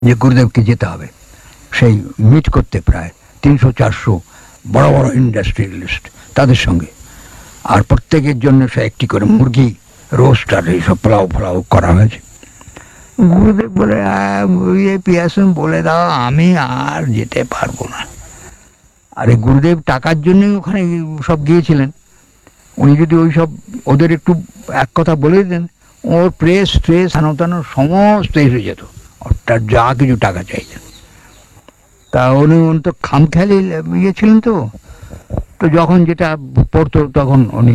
যে গুরুদেবকে যেতে হবে সেই মিট করতে, প্রায় 300-400 বড় বড় ইন্ডাস্ট্রিয়ালিস্ট তাদের সঙ্গে, আর প্রত্যেকের জন্য সে একটি করে মুরগি রোস্ট আর এইসব পোলাও ফোলাও করা হয়েছে। গুরুদেব বলে, পিয়াসন বলে দাও আমি আর যেতে পারবো না। আরে গুরুদেব টাকার জন্যই ওখানে সব গিয়েছিলেন। উনি যদি ওই সব ওদের একটু এক কথা বলে দিতেন, ওর প্রেস ট্রেস হানো সমস্ত এসে যেত, তার যা কিছু টাকা চাইতেন। তা উনি তো খামখেয়ালি ইয়ে ছিলেন, তো যখন যেটা পড়তো তখন উনি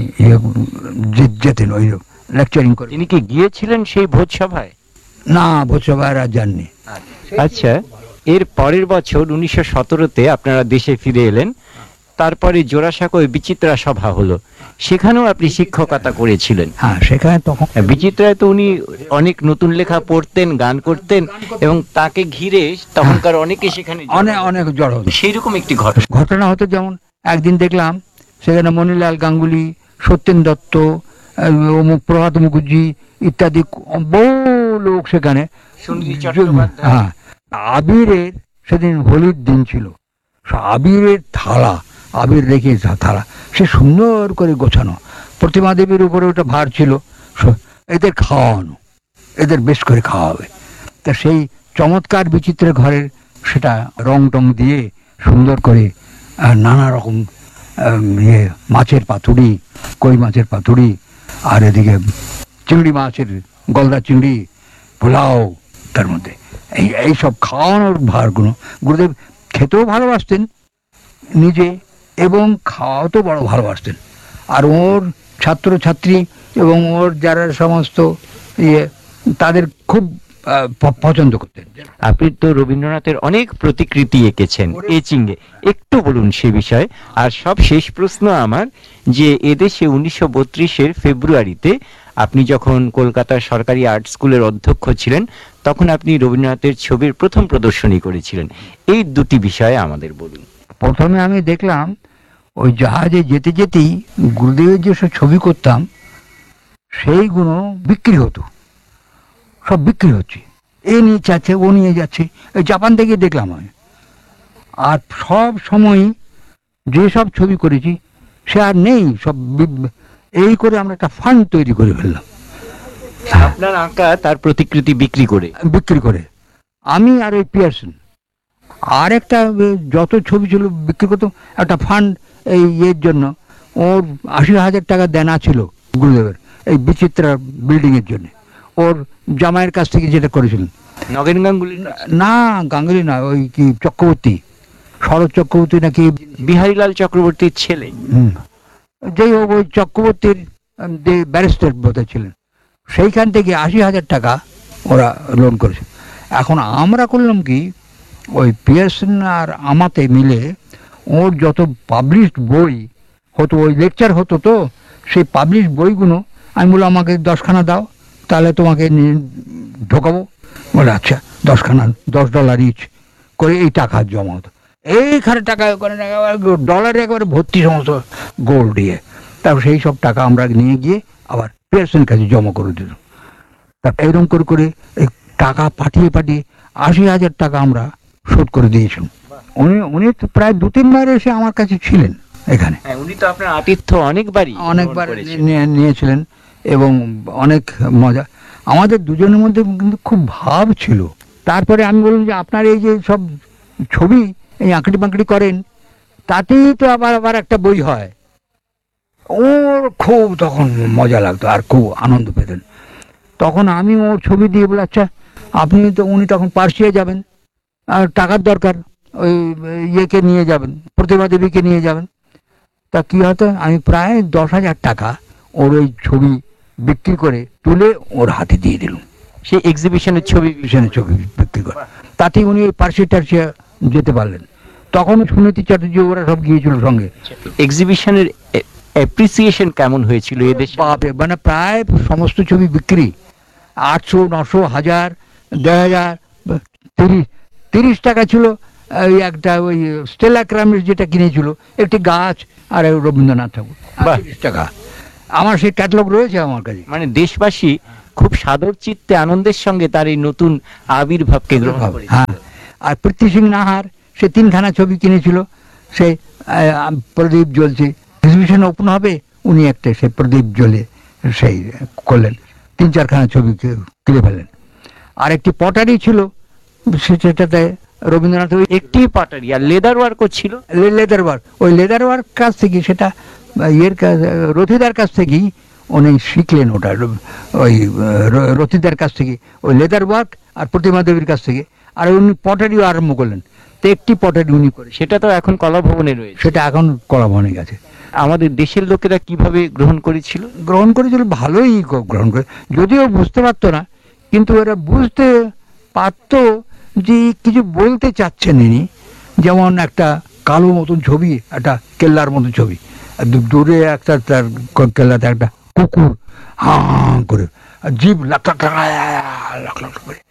যেতেন ওই লেকচারিং করে। তিনি কি গিয়েছিলেন সেই ভোজসভায়? না, ভোজসভায় আর যাননি। আচ্ছা, এর পরের বছর 1917-তে আপনারা দেশে ফিরে এলেন। তারপরে জোড়াসাঁকোয় বিচিত্রা সভা হলো, সেখানেও আপনি শিক্ষকতা করেছিলেন। হ্যাঁ, সেখানে তখন বিচিত্রায় তো উনি অনেক নতুন লেখা পড়তেন, গান করতেন, এবং তাকে ঘিরে তখনকার অনেকে সেখানে অনেক অনেক জড় হতো। সেই রকম একটি ঘটনা হতো, যেমন একদিন দেখলাম সেখানে মণিলাল গাঙ্গুলি, সত্যেন দত্ত, প্রভাত মুখুজ্জি ইত্যাদি বহু লোক সেখানে। হ্যাঁ, আবিরের সেদিন হোলির দিন ছিল, আবিরের থালা, আবির রেখে থালা সে সুন্দর করে গোছানো, প্রতিমা দেবীর উপরে ওটা ভার ছিল, এদের খাওয়ানো, এদের বেশ করে খাওয়াবে। তা সেই চমৎকার বিচিত্র ঘরের সেটা রং টং দিয়ে সুন্দর করে নানা রকম ইয়ে মাছের পাতুড়ি, কই মাছের পাতুড়ি, আর এদিকে চিংড়ি মাছের গলদা চিংড়ি, পোলাও, তার মধ্যে এই সব খাওয়ানোর ভারগুলো গুরুদেব খেতেও ভালোবাসতেন নিজে, এবং খাওয়াতেও বড় ভালোবাসতেন। আর ওর ছাত্রছাত্রী এবং ওর যারা সমস্ত ইয়ে তাদের খুব পছন্দ করতেন। আপনি তো রবীন্দ্রনাথের অনেক প্রতিকৃতি এঁকেছেন এচিংয়ে, একটু বলুন সে বিষয়ে। আর সব শেষ প্রশ্ন আমার, যে এদেশে 1932-এর ফেব্রুয়ারিতে আপনি যখন কলকাতার সরকারি আর্ট স্কুলের অধ্যক্ষ ছিলেন, তখন আপনি রবীন্দ্রনাথের ছবির প্রথম প্রদর্শনী করেছিলেন। এই দুটি বিষয়ে আমাদের বলুন। প্রথমে আমি দেখলাম ওই জাহাজে যেতে যেতেই গুরুদেবের যেসব ছবি করতাম সেইগুলো বিক্রি হতো, সব বিক্রি হচ্ছে, এ নিয়ে যাচ্ছে, ও নিয়ে যাচ্ছে। এই জাপান থেকে দেখলাম আমি। আর সব সময় যেসব ছবি করেছি সে আর নেই, সব এই করে আমরা একটা ফান্ড তৈরি করে ফেললাম। আপনার আঁকা তার প্রতিকৃতি বিক্রি করে আমি আর ওই পিয়ারসন আর একটা যত ছবি ছিল বিক্রি করতাম, একটা ফান্ড এই ইয়ের জন্য। ওর 80,000 টাকা দেনা ছিল গুরুদেবের এই বিচিত্রা বিল্ডিং এর জন্য, ওর জামাইয়ের কাছ থেকে যেটা করেছিলেন। নগেন গাঙ্গুলি? না, গাঙ্গুলি না, ওই কি চক্রবর্তী, শরৎ চক্রবর্তী নাকি বিহারীলাল চক্রবর্তীর ছেলে। যাই হোক, ওই চক্রবর্তীর ব্যারিস্টার বোধহয় ছিলেন, সেইখান থেকে 80,000 টাকা ওরা লোন করেছে। এখন আমরা করলাম কি, ওই পিয়ারসন আর আমাতে মিলে ওর যত পাবলিশড বই হতো, ওই লেকচার হতো, তো সেই পাবলিশড বইগুলো আমি বললাম আমাকে 10খানা দাও, তাহলে তোমাকে ঢোকাবো। বলে আচ্ছা, 10খানা $10 ইচ করে এই টাকা জমা হতো। এইখানে টাকা, ওখানে টাকা, ডলারে একেবারে ভর্তি সমস্ত গোল্ড দিয়ে। তারপর সেই সব টাকা আমরা নিয়ে গিয়ে আবার পিয়ারসনের কাছে জমা করে দিলাম। তারপর এরকম করে এই টাকা পাঠিয়ে 80,000 টাকা আমরা শোধ করে দিয়েছিলাম। উনি তো প্রায় 2-3 বার এসে আমার কাছে ছিলেন এখানে। উনি তো আপনার আতিথ্য অনেকবার নিয়েছিলেন, এবং অনেক মজা আমাদের দুজনের মধ্যে কিন্তু খুব ভাব ছিল। তারপরে আমি বললাম যে আপনার এই যে সব ছবি এই আঁকড়ি বাঁকড়ি করেন, তাতেই তো আবার একটা বই হয়। ওর খুব তখন মজা লাগতো আর খুব আনন্দ পেতেন। তখন আমি ওর ছবি দিয়ে বলে, আচ্ছা উনি তখন পার্সিয়া যাবেন, আর টাকার দরকার, ওই ইয়েকে নিয়ে যাবেন, প্রতিমা দেবীকে নিয়ে যাবেন। তা কি হতো, আমি প্রায় 10,000 টাকা ওর ওই ছবি বিক্রি করে তুলে ওর হাতে দিয়ে দিলাম। সেই এক্সিবিশনের ছবি বিক্রি করে, তাতে উনি পার্সিয়া যেতে পারলেন। তখন সুনীতি চ্যাটার্জি ওরা সব গিয়েছিল সঙ্গে। এক্সিবিশনের অ্যাপ্রিসিয়েশন কেমন হয়েছিল এদেশে? বাপরে, মানে প্রায় সমস্ত ছবি বিক্রি 800, 900, 1000, 1000, 30 টাকা ছিল ওই একটা, ওই স্টেলা ক্রামের যেটা কিনেছিল, একটি গাছ আর রবীন্দ্রনাথ ঠাকুর, 30 টাকা। আমার সেই ক্যাটালগ রয়েছে আমার কাছে। মানে দেশবাসী খুব সাদর চিত্তে আনন্দের সঙ্গে তার এই নতুন আবির্ভাবকে গ্রহণ করেছিল। হ্যাঁ, আর পৃথ্বী সিং নাহার সে 3খানা ছবি কিনেছিল, সে প্রদীপ জ্বলছে, এক্সিবিশন ওপেন হবে, উনি একটা সে প্রদীপ জ্বলে সেই করলেন, 3-4খানা ছবি কিনে ফেললেন। আর একটি পটারি ছিল, সেটাতে রবীন্দ্রনাথ ওই একটি পাটারি আর লেদার ওয়ার্কও ছিল। লেদার ওয়ার্ক, ওই লেদার ওয়ার্ক কাছ থেকে, সেটা রথিদার কাছ থেকেই উনি শিখলেন ওটা, ওই রথিদার কাছ থেকে ওই লেদার ওয়ার্ক, আর প্রতিমা দেবীর কাছ থেকে। আর উনি পটারিও আরম্ভ করলেন, তো একটি পটারি উনি করে, সেটা তো এখন কলা ভবনে রয়েছে। সেটা এখন কলাভবনে গেছে। আমাদের দেশের লোকেরা কিভাবে গ্রহণ করেছিল? গ্রহণ করেছিল ভালোই গ্রহণ করে, যদিও বুঝতে পারতো না, কিন্তু এরা বুঝতে পারতো যে কিছু বলতে চাচ্ছেন ইনি। যেমন একটা কালো মতন ছবি, একটা কেল্লার মতন ছবি, আর দূরে একটা তার কেল্লাতে একটা কুকুর হাঁ করে, আর জিভ লাখ লাখ লাখ লাখ লাখ করে